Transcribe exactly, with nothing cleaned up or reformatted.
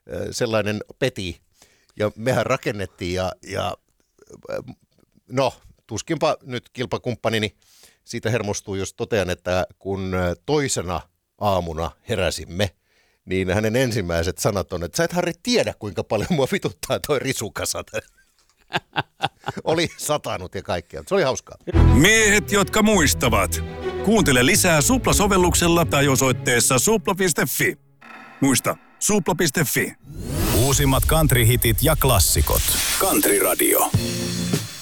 sellainen peti. Ja mehän rakennettiin ja, ja no tuskinpa nyt kilpakumppanini siitä hermostuu, jos totean, että kun toisena aamuna heräsimme, niin hänen ensimmäiset sanat on, että sä et Harri tiedä, kuinka paljon mua vituttaa toi risukasat. Oli satanut ja kaikkea. Se oli hauskaa. Miehet, jotka muistavat. Kuuntele lisää Supla-sovelluksella tai osoitteessa supla piste fi. Muista, supla piste fi. Uusimmat country-hitit ja klassikot. Country Radio.